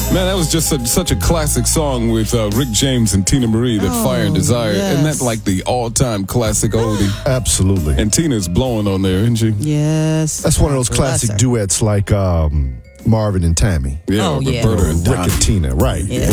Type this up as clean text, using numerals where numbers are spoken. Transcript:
Man, that was just such a classic song with Rick James and Tina Marie, that Fire and Desire. yes. Isn't that like the all-time classic oldie? Absolutely. And Tina's blowing on there, isn't she? Yes. That's one of those classic Bless her. duets like Marvin and Tammy. Yeah, Oh, yeah. Roberta and Rick Donnie. and Tina, right. Yeah.